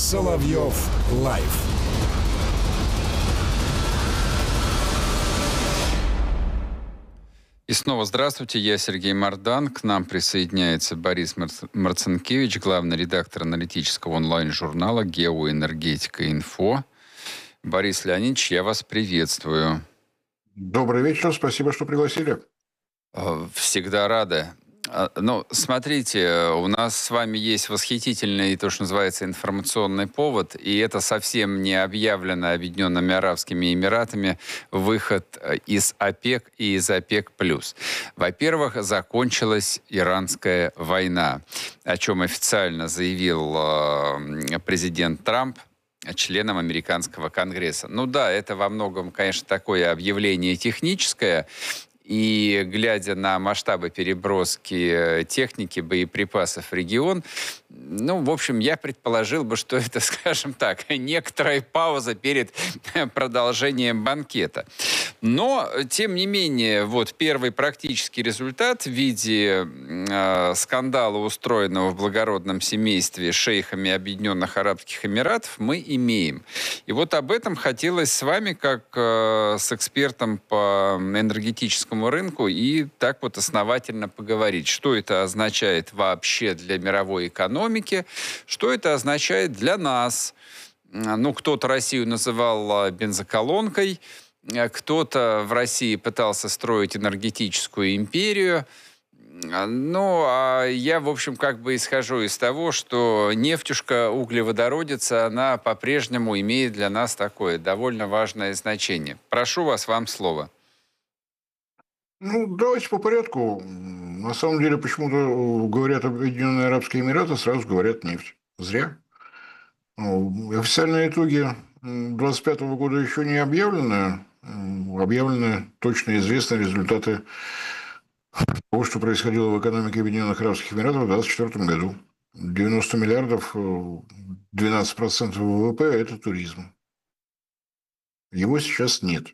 Соловьев лайв. И снова здравствуйте, я Сергей Мардан. К нам присоединяется Борис Марцинкевич, главный редактор аналитического онлайн-журнала «Геоэнергетика Инфо». Борис Леонидович, я вас приветствую. Добрый вечер, спасибо, что пригласили. Всегда рады. Ну, смотрите, у нас с вами есть восхитительный, то, что называется, информационный повод, и это совсем не объявлено Объединенными Арабскими Эмиратами выход из ОПЕК и из ОПЕК+. Во-первых, закончилась иранская война, о чем официально заявил президент Трамп членам американского Конгресса. Ну да, это во многом, конечно, такое объявление техническое, и глядя на масштабы переброски техники, боеприпасов в регион, ну, в общем, я предположил бы, что это, скажем так, некоторая пауза перед продолжением банкета. Но, тем не менее, вот первый практический результат в виде скандала, устроенного в благородном семействе шейхами Объединенных Арабских Эмиратов, мы имеем. И вот об этом хотелось с вами, как с экспертом по энергетическому рынку, и так вот основательно поговорить, что это означает вообще для мировой экономики, что это означает для нас. Ну, кто-то Россию называл бензоколонкой, кто-то в России пытался строить энергетическую империю. Ну, а я, в общем, как бы исхожу из того, что нефтюшка, углеводородица, она по-прежнему имеет для нас такое довольно важное значение. Прошу вас, вам слово. Ну, давайте по порядку. На самом деле, почему-то говорят Объединенные Арабские Эмираты, сразу говорят нефть. Зря. Официальные итоги 2025 года еще не объявлены. Объявлены точно известные результаты того, что происходило в экономике Объединенных Арабских Эмиратов в 2024 году. 90 миллиардов, 12% ВВП – это туризм. Его сейчас нет.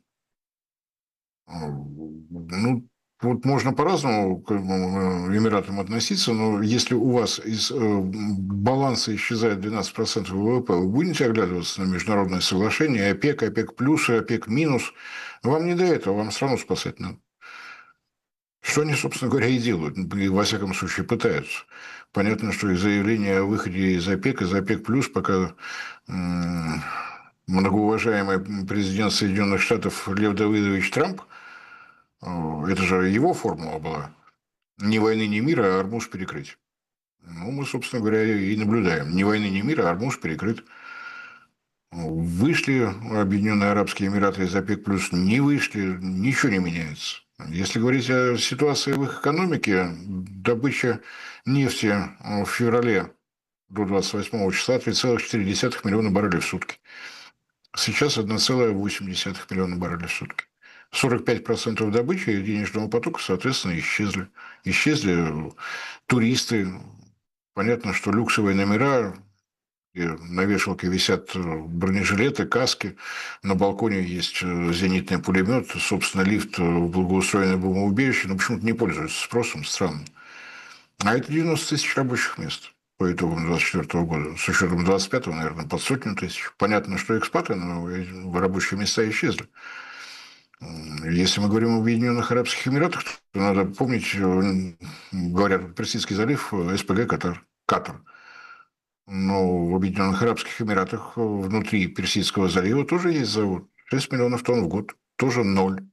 Ну, вот можно по-разному к Эмиратам относиться, но если у вас из баланса исчезает 12% ВВП, вы будете оглядываться на международные соглашения, ОПЕК, ОПЕК плюс и ОПЕК минус. Вам не до этого, вам страну спасать надо. Что они, собственно говоря, и делают, во всяком случае пытаются. Понятно, что их заявление о выходе из ОПЕК плюс, пока многоуважаемый президент Соединенных Штатов Лев Давыдович Трамп, это же его формула была. Ни войны, ни мира, а Ормуз перекрыть. Ну, мы, собственно говоря, и наблюдаем. Ни войны, ни мира, а Ормуз перекрыт. Вышли Объединенные Арабские Эмираты из ОПЕК+, не вышли, ничего не меняется. Если говорить о ситуации в их экономике, добыча нефти в феврале до 28 числа 3,4 миллиона баррелей в сутки. Сейчас 1,8 миллиона баррелей в сутки. 45% добычи и денежного потока, соответственно, исчезли. Исчезли туристы. Понятно, что люксовые номера, где на вешалке висят бронежилеты, каски, на балконе есть зенитный пулемет, собственно, лифт в благоустроенное бомбоубежище, но почему-то не пользуются спросом, странно. А это 90 тысяч рабочих мест по итогам 2024 года. С учетом 2025, наверное, под 100 тысяч. Понятно, что экспаты, но рабочие места исчезли. Если мы говорим об Объединенных Арабских Эмиратах, то надо помнить, говорят, Персидский залив, СПГ Катар. Но в Объединенных Арабских Эмиратах внутри Персидского залива тоже есть завод. 6 миллионов тонн в год. Тоже ноль.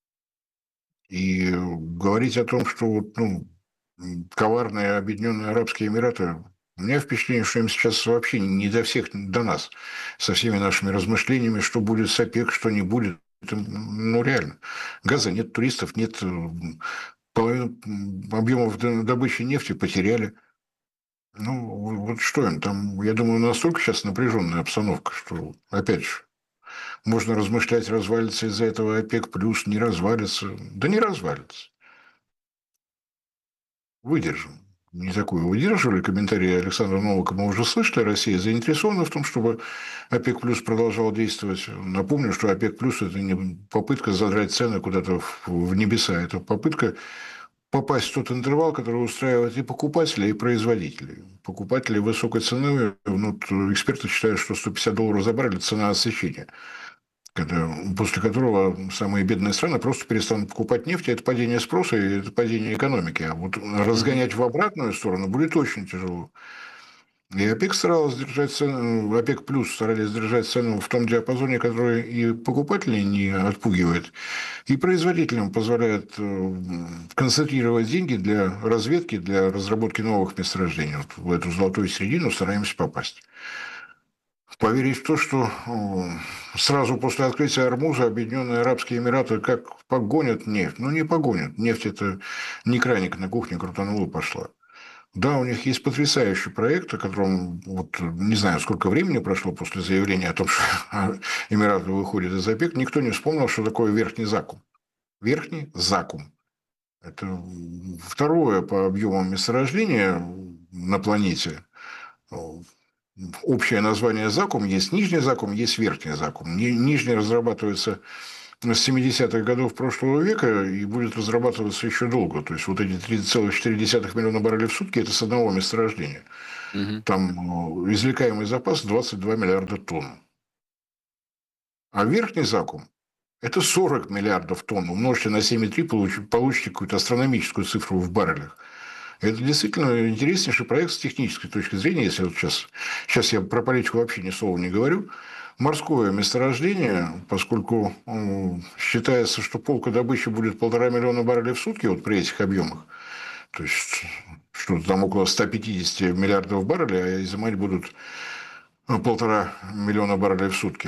И говорить о том, что коварные Объединенные Арабские Эмираты, у меня впечатление, что им сейчас вообще не до всех, до нас, со всеми нашими размышлениями, что будет с ОПЕК, что не будет. Это, реально. Газа нет, туристов нет, половину объемов добычи нефти потеряли. Вот что им там, я думаю, настолько сейчас напряженная обстановка, что, опять же, можно размышлять, развалится из-за этого ОПЕК плюс, не развалится. Да не развалится. Выдержим. Не такую выдерживали. Комментарии Александра Новака мы уже слышали. Россия заинтересована в том, чтобы ОПЕК плюс продолжал действовать. Напомню, что ОПЕК плюс – это не попытка задрать цены куда-то в небеса. Это попытка попасть в тот интервал, который устраивает и покупателей, и производителей. Покупатели высокой цены, ну, эксперты считают, что $150 за баррель – это цена отсечения, после которого самые бедные страны просто перестанут покупать нефть, и это падение спроса, и это падение экономики. А вот разгонять в обратную сторону будет очень тяжело. И ОПЕК старалась держать цену, ОПЕК плюс старались держать цену в том диапазоне, который и покупателей не отпугивает, и производителям позволяет концентрировать деньги для разведки, для разработки новых месторождений. Вот в эту золотую середину стараемся попасть. Поверить в то, что сразу после открытия Ормуза Объединенные Арабские Эмираты как погонят нефть. Ну, не погонят. Нефть – это не краник на кухне крутанула и пошла. Да, у них есть потрясающий проект, о котором вот не знаю, сколько времени прошло после заявления о том, что Эмираты выходят из ОПЕК, никто не вспомнил, что такое верхний закум. Верхний закум. Это второе по объемам месторождения на планете. Общее название закум. Есть нижний закум, есть верхний закум. Нижний разрабатывается с 70-х годов прошлого века и будет разрабатываться еще долго. То есть, вот эти 30,4 миллиона баррелей в сутки – это с одного месторождения. Там извлекаемый запас 22 миллиарда тонн. А верхний закум – это 40 миллиардов тонн. Умножьте на 7,3, получите какую-то астрономическую цифру в баррелях. Это действительно интереснейший проект с технической точки зрения. Если вот сейчас я про политику вообще ни слова не говорю. Морское месторождение, поскольку считается, что полка добычи будет 1,5 миллиона баррелей в сутки вот при этих объемах, то есть что-то там около 150 миллиардов баррелей, а изымать будут 1,5 миллиона баррелей в сутки.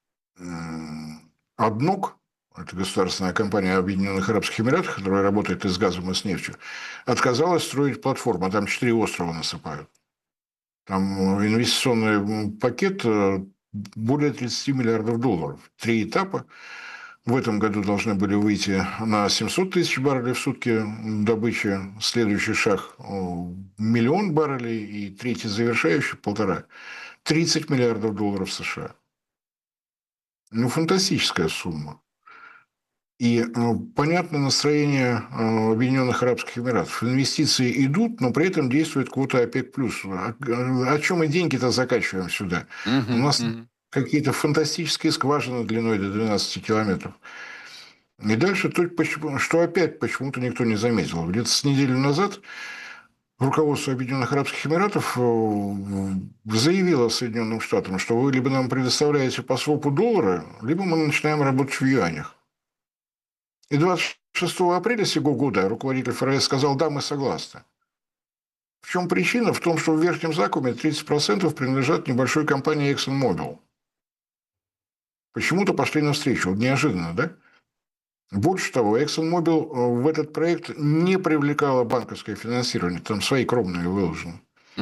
АДНОК, это государственная компания Объединенных Арабских Эмиратов, которая работает и с газом, и с нефтью, отказалась строить платформу. Там 4 острова насыпают. Там инвестиционный пакет более 30 миллиардов долларов. 3 этапа. В этом году должны были выйти на 700 тысяч баррелей в сутки добычи. Следующий шаг – 1 миллион баррелей. И третий завершающий – 1,5. 30 миллиардов долларов США. Ну, фантастическая сумма. И понятно настроение Объединенных Арабских Эмиратов. Инвестиции идут, но при этом действует квота ОПЕК+. О чем мы деньги-то закачиваем сюда? У нас какие-то фантастические скважины длиной до 12 километров. И дальше что опять почему-то никто не заметил. Где-то с неделю назад руководство Объединенных Арабских Эмиратов заявило Соединенным Штатам, что вы либо нам предоставляете по свопу доллара, либо мы начинаем работать в юанях. И 26 апреля сего года руководитель ФРС сказал: да, мы согласны. В чем причина? В том, что в верхнем закуме 30% принадлежат небольшой компании ExxonMobil. Почему-то пошли навстречу. Вот неожиданно, да? Больше того, ExxonMobil в этот проект не привлекала банковское финансирование. Там свои кровные выложены.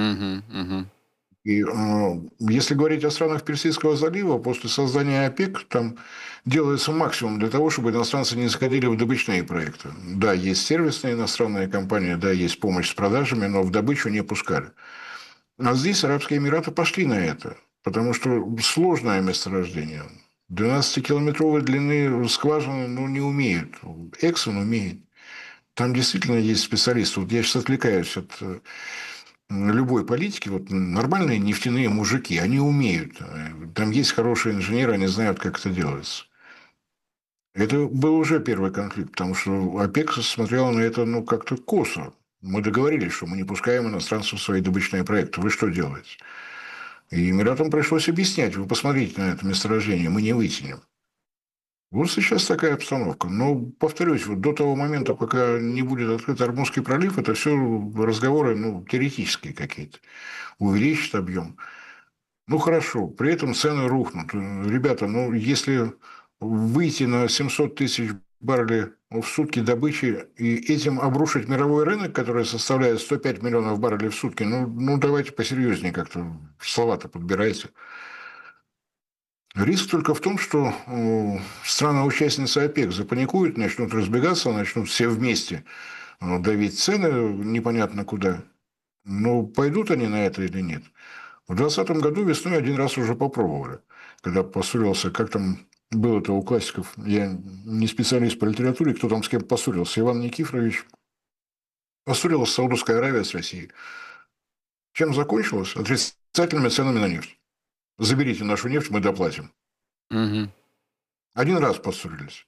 И если говорить о странах Персидского залива, после создания ОПЕК там делается максимум для того, чтобы иностранцы не заходили в добычные проекты. Да, есть сервисные иностранные компании, да, есть помощь с продажами, но в добычу не пускали. А здесь Арабские Эмираты пошли на это, потому что сложное месторождение. 12-километровой длины скважины не умеют. Эксон умеет. Там действительно есть специалисты. Вот я сейчас отвлекаюсь от любой политики, вот нормальные нефтяные мужики, они умеют. Там есть хорошие инженеры, они знают, как это делается. Это был уже первый конфликт, потому что ОПЕК смотрела на это как-то косо. Мы договорились, что мы не пускаем иностранцев в свои добычные проекты. Вы что делаете? И Эмиратам пришлось объяснять: вы посмотрите на это месторождение, мы не вытянем. Вот сейчас такая обстановка. Но, повторюсь, вот до того момента, пока не будет открыт Ормузский пролив, это все разговоры теоретические какие-то. Увеличить объем. Хорошо, при этом цены рухнут. Ребята, если выйти на 700 тысяч баррелей в сутки добычи и этим обрушить мировой рынок, который составляет 105 миллионов баррелей в сутки, давайте посерьезнее как-то слова-то подбирайте. Риск только в том, что страны-участницы ОПЕК запаникуют, начнут разбегаться, начнут все вместе давить цены непонятно куда. Но пойдут они на это или нет? В 2020 году весной один раз уже попробовали, когда поссорился, как там было-то у классиков, я не специалист по литературе, кто там с кем поссорился, Иван Никифорович Поссорилась Саудовская Аравия с Россией. Чем закончилось? Отрицательными ценами на нефть. Заберите нашу нефть, мы доплатим. Мгм. Один раз поссорились.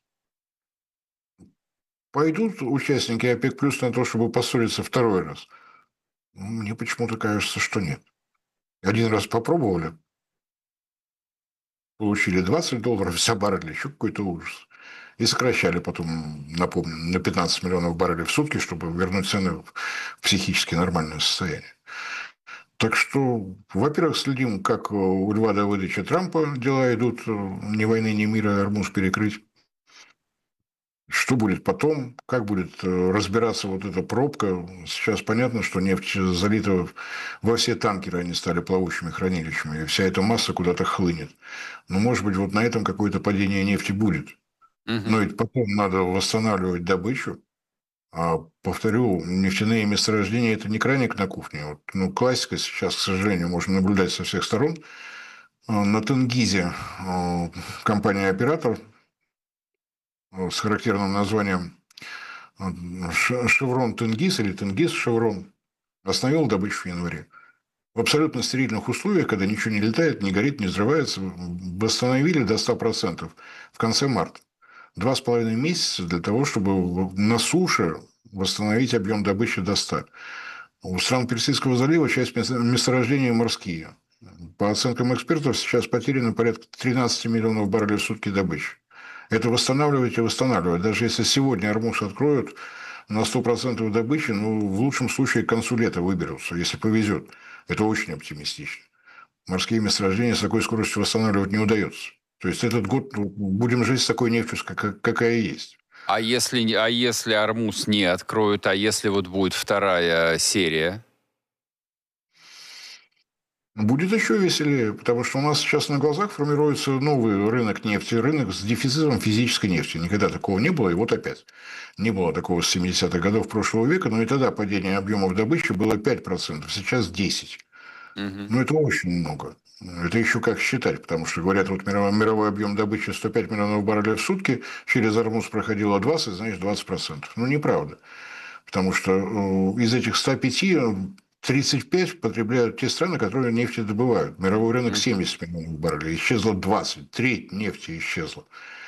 Пойдут участники ОПЕК плюс на то, чтобы поссориться второй раз? Ну, мне почему-то кажется, что нет. Один раз попробовали, получили $20 за баррель, еще какой-то ужас. И сокращали потом, напомню, на 15 миллионов баррелей в сутки, чтобы вернуть цены в психически нормальное состояние. Так что, во-первых, следим, как у Льва Давыдовича Трампа дела идут, ни войны, ни мира, Армуз перекрыть. Что будет потом, как будет разбираться вот эта пробка. Сейчас понятно, что нефть залита во все танкеры, они стали плавучими хранилищами, и вся эта масса куда-то хлынет. Но, может быть, вот на этом какое-то падение нефти будет. Мгм. Но ведь потом надо восстанавливать добычу. А, повторю, нефтяные месторождения – это не краник на кухне. Вот, ну, классика сейчас, к сожалению, можно наблюдать со всех сторон. На Тенгизе компания-оператор с характерным названием Шеврон Тенгиз или Тенгиз Шеврон остановил добычу в январе. В абсолютно стерильных условиях, когда ничего не летает, не горит, не взрывается, восстановили до 100% в конце марта. 2,5 месяца для того, чтобы на суше восстановить объем добычи до 100. У стран Персидского залива часть месторождений морские. По оценкам экспертов, сейчас потеряно порядка 13 миллионов баррелей в сутки добычи. Это восстанавливать и восстанавливать. Даже если сегодня Армуз откроют на 100% добычи, ну, в лучшем случае к концу лета выберутся, если повезет. Это очень оптимистично. Морские месторождения с такой скоростью восстанавливать не удается. То есть этот год будем жить с такой нефтью, какая есть. А если Армуз не откроют, а если вот будет вторая серия? Будет еще веселее, потому что у нас сейчас на глазах формируется новый рынок нефти, рынок с дефицитом физической нефти. Никогда такого не было, и вот опять. Не было такого с 70-х годов прошлого века, но и тогда падение объемов добычи было 5%, сейчас 10%. Мгм. Ну, это очень много. Это еще как считать, потому что, говорят, вот мировой объем добычи 105 миллионов баррелей в сутки, через Армуз проходило 20, значит 20%. Ну, неправда. Потому что из этих 105 35 потребляют те страны, которые нефть добывают. Мировой рынок Мгм. 70 миллионов баррелей. Исчезло 20. Треть нефти исчезла.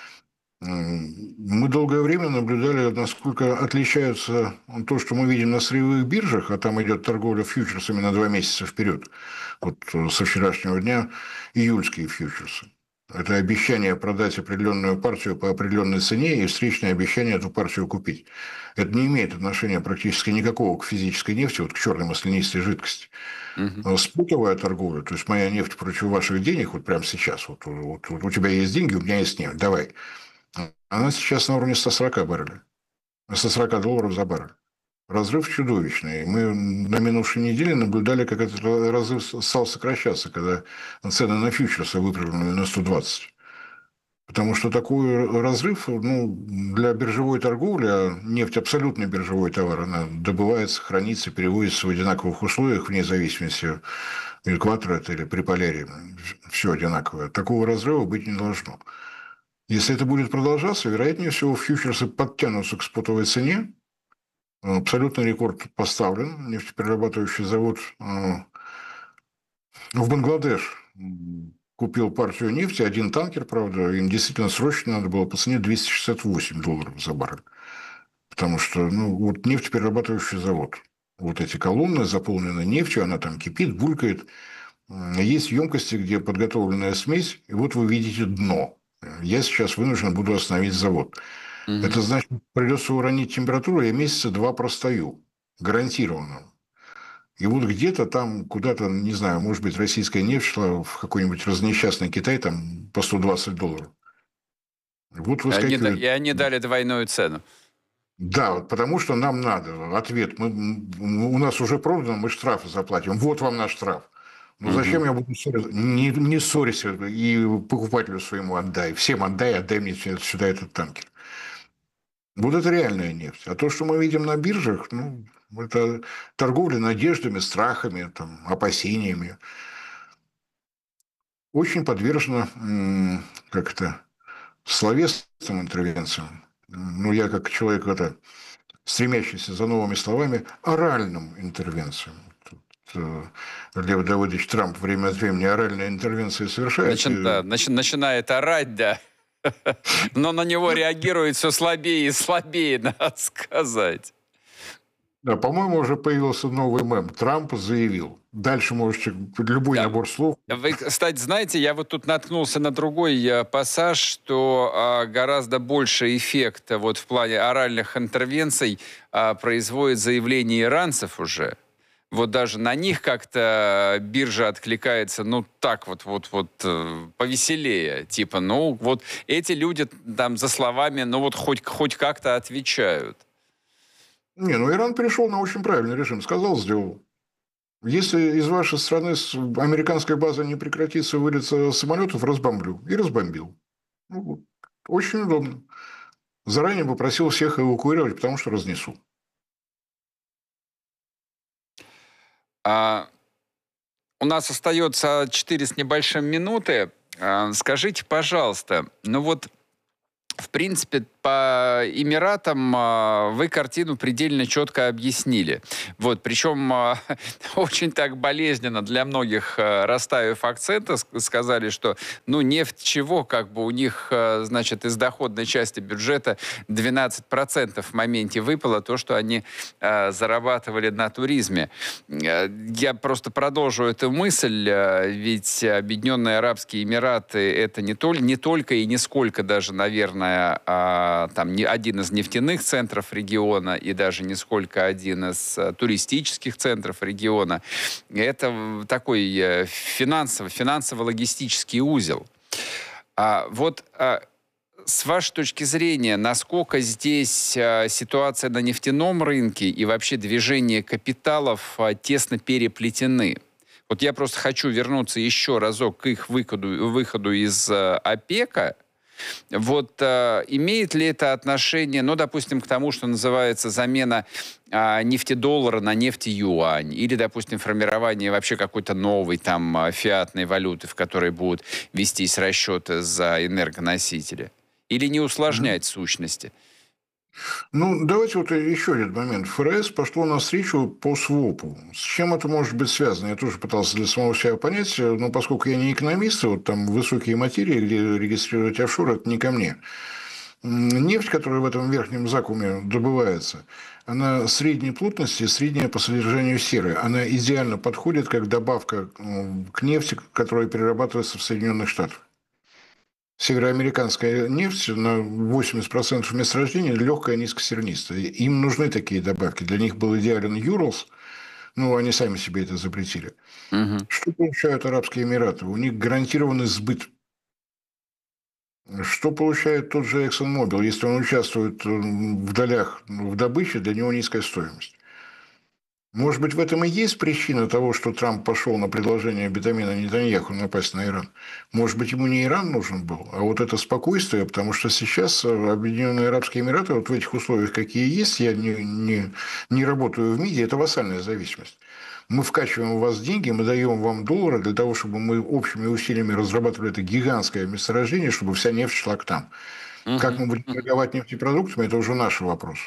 Мы долгое время наблюдали, насколько отличаются то, что мы видим на сырьевых биржах, а там идет торговля фьючерсами на 2 месяца вперед. Вот со вчерашнего дня июльские фьючерсы. Это обещание продать определенную партию по определенной цене и встречное обещание эту партию купить. Это не имеет отношения практически никакого к физической нефти, вот к черной маслянистой жидкости. Мгм. Спутовая торговля, то есть моя нефть против ваших денег, вот прямо сейчас, вот у тебя есть деньги, у меня есть нефть, давай. Она сейчас на уровне 140 баррелей. 140 долларов за баррель. Разрыв чудовищный. Мы на минувшей неделе наблюдали, как этот разрыв стал сокращаться, когда цены на фьючерсы выпрыгнули на 120. Потому что такой разрыв, ну, для биржевой торговли, а нефть абсолютно биржевой товар, она добывается, хранится, переводится в одинаковых условиях, вне зависимости экватора это или приполярье, все одинаковое. Такого разрыва быть не должно. Если это будет продолжаться, вероятнее всего, фьючерсы подтянутся к спотовой цене. Абсолютный рекорд поставлен. Нефтеперерабатывающий завод в Бангладеш купил партию нефти, один танкер, правда, им действительно срочно надо было по цене $268 за баррель. Потому что, ну, вот нефтеперерабатывающий завод. Вот эти колонны заполнены нефтью, она там кипит, булькает. Есть емкости, где подготовленная смесь, и вот вы видите дно. Я сейчас вынужден буду остановить завод. Мгм. Это значит, придется уронить температуру, я месяца 2 простою. Гарантированно. И вот где-то там, куда-то, не знаю, может быть, российская нефть шла в какой-нибудь разнесчастный Китай там по $120. Вот выскакивает. И они дали двойную цену. Да, вот потому что нам надо. Ответ. У нас уже продано, мы штрафы заплатим. Вот вам наш штраф. Ну Мгм. зачем я буду ссориться? Не ссорься и покупателю своему отдай. Всем отдай мне сюда этот танкер. Вот это реальная нефть. А то, что мы видим на биржах, ну, это торговля надеждами, страхами, там, опасениями. Очень подвержена, как это, словесным интервенциям. Ну, я как человек это стремящийся за новыми словами оральным интервенциям. Лев Давыдович Трамп время от времени оральные интервенции совершает. Да, начинает орать, да. Но на него реагирует все слабее и слабее, надо сказать. Да, по-моему, уже появился новый мем. Трамп заявил. Дальше можете любой набор слов. Вы, кстати, знаете, я вот тут наткнулся на другой пассаж, что гораздо больше эффекта вот в плане оральных интервенций производит заявление иранцев уже. Вот даже на них как-то биржа откликается, ну, так вот повеселее. Типа, ну, вот эти люди там за словами, ну, вот хоть как-то отвечают. Не, ну Иран перешел на очень правильный режим. Сказал, сделал. Если из вашей страны американская база не прекратится вылет самолетов, разбомблю. И разбомбил. Ну, очень удобно. Заранее попросил всех эвакуировать, потому что разнесу. У нас остается 4 с небольшим минуты. Скажите, пожалуйста, ну вот, в принципе, по Эмиратам вы картину предельно четко объяснили. Вот, причем очень так болезненно для многих, расставив акценты, сказали, что, ну, нефть чего, как бы у них, значит, из доходной части бюджета 12% в моменте выпало, то, что они зарабатывали на туризме. Я просто продолжу эту мысль, ведь Объединенные Арабские Эмираты это не только и не сколько даже, наверное, там один из нефтяных центров региона и даже не сколько один из туристических центров региона. Это такой финансово-логистический узел. С вашей точки зрения, насколько здесь ситуация на нефтяном рынке и вообще движение капиталов тесно переплетены? Вот я просто хочу вернуться еще разок к их выходу из ОПЕКа. Вот имеет ли это отношение, ну, допустим, к тому, что называется замена нефтедоллара на нефтеюань, или, допустим, формирование вообще какой-то новой там фиатной валюты, в которой будут вестись расчеты за энергоносители? Или не усложнять сущности? Ну, давайте вот еще один момент. ФРС пошло навстречу по свопу. С чем это может быть связано? Я тоже пытался для самого себя понять, но поскольку я не экономист, вот там высокие материи, где регистрировать офшор, это не ко мне. Нефть, которая в этом верхнем закуме добывается, она средней плотности, средняя по содержанию серы. Она идеально подходит как добавка к нефти, которая перерабатывается в Соединенных Штатах. Североамериканская нефть на 80% месторождений легкая, низкосернистая. Им нужны такие добавки. Для них был идеален Юрлс, ну, они сами себе это запретили. Угу. Что получают Арабские Эмираты? У них гарантированный сбыт. Что получает тот же ExxonMobil, если он участвует в долях в добыче, для него низкая стоимость? Может быть, в этом и есть причина того, что Трамп пошел на предложение Бенjamina Нетаньяху напасть на Иран. Может быть, ему не Иран нужен был, а вот это спокойствие, потому что сейчас Объединенные Арабские Эмираты вот в этих условиях, какие есть, я не работаю в МИДе, это вассальная зависимость. Мы вкачиваем в вас деньги, мы даем вам доллары для того, чтобы мы общими усилиями разрабатывали это гигантское месторождение, чтобы вся нефть шла к нам. Как мы будем торговать нефтепродуктами, это уже наш вопрос.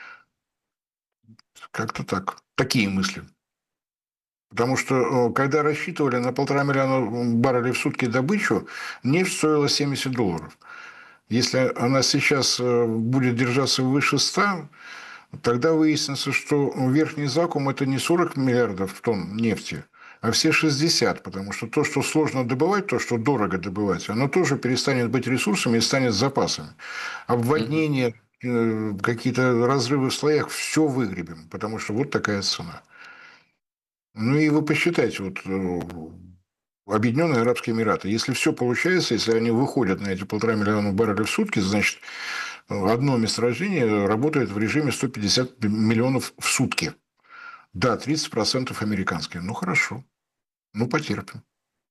Как-то так. Такие мысли. Потому что, когда рассчитывали на 1,5 миллиона баррелей в сутки добычу, нефть стоила $70. Если она сейчас будет держаться выше 100, тогда выяснится, что верхний закум – это не 40 миллиардов тонн нефти, а все 60, потому что то, что сложно добывать, то, что дорого добывать, оно тоже перестанет быть ресурсами и станет запасами. Обводнение, какие-то разрывы в слоях – все выгребем, потому что вот такая цена. Ну и вы посчитайте, вот Объединенные Арабские Эмираты, если все получается, если они выходят на эти 1,5 миллиона баррелей в сутки, значит, одно месторождение работает в режиме 150 миллионов в сутки. Да, 30% американские. Ну, хорошо. Ну, потерпим.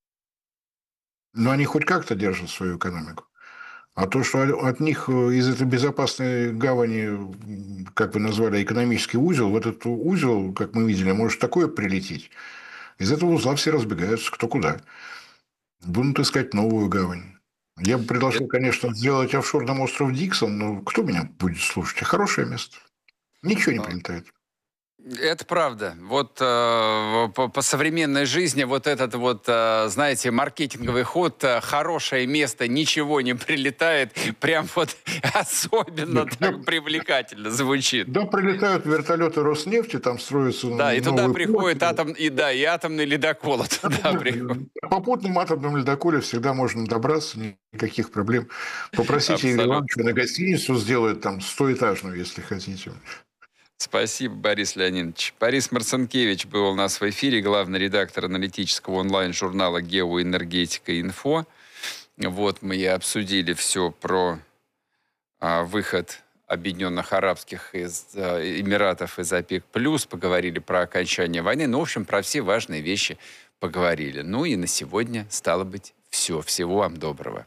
Но они хоть как-то держат свою экономику. А то, что от них из этой безопасной гавани, как вы назвали, экономический узел, в этот узел, как мы видели, может такое прилететь. Из этого узла все разбегаются кто куда. Будут искать новую гавань. Я бы предложил, конечно, сделать офшорным остров Диксон, но кто меня будет слушать? Хорошее место. Ничего не прилетает. Это правда. Вот по современной жизни вот этот вот, знаете, маркетинговый ход, хорошее место, ничего не прилетает, прям вот особенно так привлекательно звучит. Да, прилетают вертолеты Роснефти, там строятся Да, и туда приходит порты. и атомный ледокол туда приходит. Попутным атомным ледоколе всегда можно добраться, никаких проблем. Попросите Игоря Ивановича на гостиницу, сделают там 100-этажную, если хотите. Спасибо, Борис Леонидович. Борис Марцинкевич был у нас в эфире, главный редактор аналитического онлайн-журнала «Геоэнергетика Инфо». Вот мы и обсудили все про выход Объединенных Арабских Эмиратов из ОПЕК+, поговорили про окончание войны, ну, в общем, про все важные вещи поговорили. Ну и на сегодня, стало быть, все. Всего вам доброго.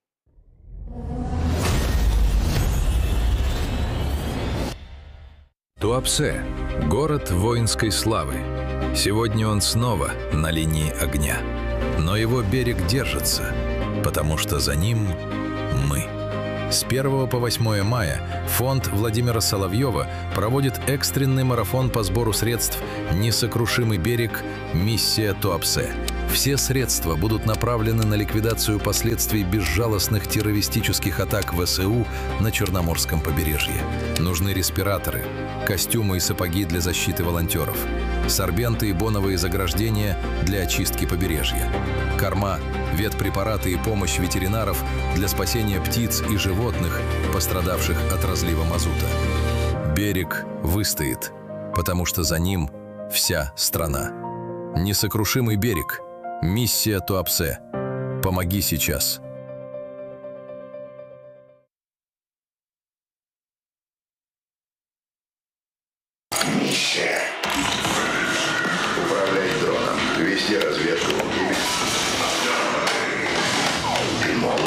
Туапсе – город воинской славы. Сегодня он снова на линии огня. Но его берег держится, потому что за ним мы. С 1 по 8 мая фонд Владимира Соловьева проводит экстренный марафон по сбору средств «Несокрушимый берег. Миссия Туапсе». Все средства будут направлены на ликвидацию последствий безжалостных террористических атак ВСУ на Черноморском побережье. Нужны респираторы, костюмы и сапоги для защиты волонтеров, сорбенты и боновые заграждения для очистки побережья, корма, ветпрепараты и помощь ветеринаров для спасения птиц и животных, пострадавших от разлива мазута. Берег выстоит, потому что за ним вся страна. Несокрушимый берег. Миссия Туапсе. Помоги сейчас. Миссия. Управлять дроном. Вести разведку. Ты молод.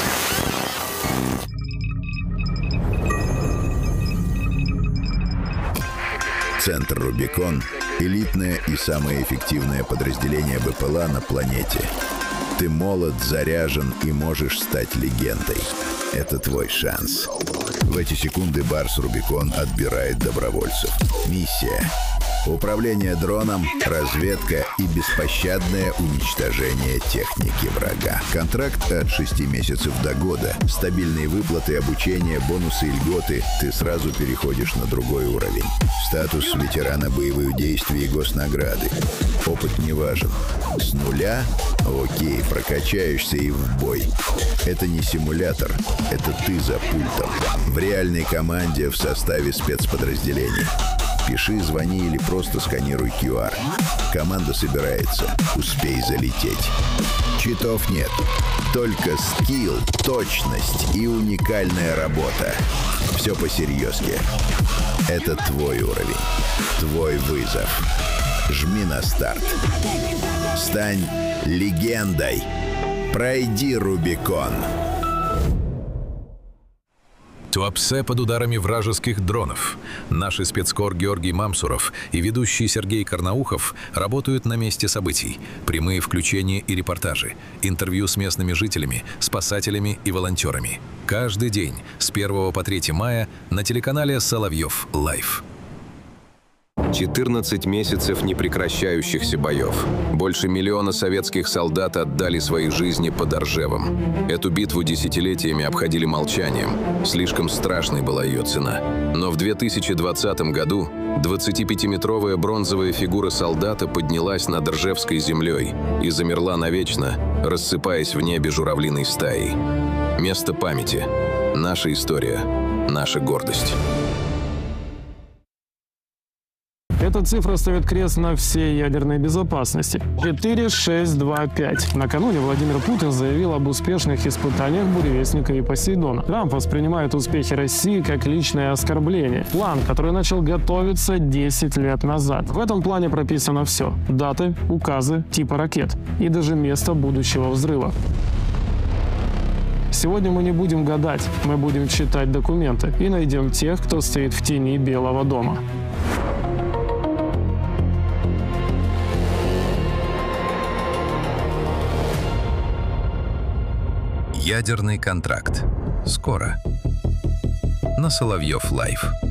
Центр «Рубикон» — элитное и самое эффективное подразделение БПЛА на планете. Ты молод, заряжен и можешь стать легендой. Это твой шанс. В эти секунды Барс «Рубикон» отбирает добровольцев. Миссия. Управление дроном, разведка и беспощадное уничтожение техники врага. Контракт от 6 месяцев до года. Стабильные выплаты, обучение, бонусы и льготы. Ты сразу переходишь на другой уровень. Статус ветерана боевых действий и госнаграды. Опыт не важен. С нуля? Окей, прокачаешься и в бой. Это не симулятор. Это ты за пультом. В реальной команде в составе спецподразделений. Пиши, звони или просто сканируй QR. Команда собирается. Успей залететь. Читов нет. Только скилл, точность и уникальная работа. Все по-серьезки. Это твой уровень. Твой вызов. Жми на старт. Стань легендой. Пройди Рубикон. Туапсе под ударами вражеских дронов. Наши спецкор Георгий Мамсуров и ведущий Сергей Карнаухов работают на месте событий. Прямые включения и репортажи. Интервью с местными жителями, спасателями и волонтерами. Каждый день с 1 по 3 мая на телеканале «Соловьев Лайв». 14 месяцев непрекращающихся боев. Больше миллиона советских солдат отдали свои жизни под Оржевом. Эту битву десятилетиями обходили молчанием. Слишком страшной была ее цена. Но в 2020 году 25-метровая бронзовая фигура солдата поднялась над Ржевской землей и замерла навечно, рассыпаясь в небе журавлиной стаей. Место памяти. Наша история. Наша гордость. Эта цифра ставит крест на всей ядерной безопасности. 4, 6, 2, 5. Накануне Владимир Путин заявил об успешных испытаниях «Буревестника» и «Посейдона». Трамп воспринимает успехи России как личное оскорбление. План, который начал готовиться 10 лет назад. В этом плане прописано все. Даты, указы, типы ракет и даже место будущего взрыва. Сегодня мы не будем гадать, мы будем читать документы и найдем тех, кто стоит в тени Белого дома. Ядерный контракт. Скоро. На Соловьев Лайв.